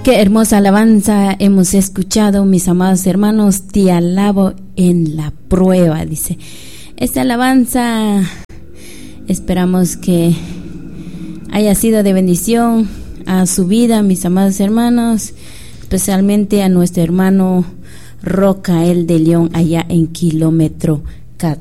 Qué hermosa alabanza hemos escuchado, mis amados hermanos. Te alabo en la prueba, dice. Esta alabanza esperamos que haya sido de bendición a su vida, mis amados hermanos, especialmente a nuestro hermano Rocael de León allá en kilómetro